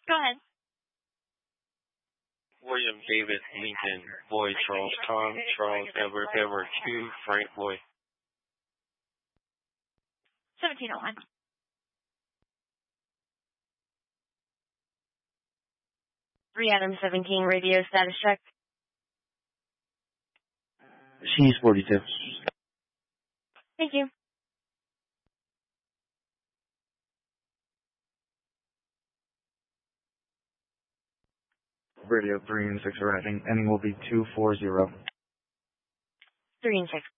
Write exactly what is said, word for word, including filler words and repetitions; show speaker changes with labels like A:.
A: Go ahead.
B: William David Lincoln, Boy Charles Tom, Charles Edward Edward two, Frank Lloyd.
A: seventeen oh one.
C: three Adam seventeen, radio status check.
D: She's forty-two.
C: Thank you.
D: Radio three and six arriving. Ending will be two four zero.
C: three and six.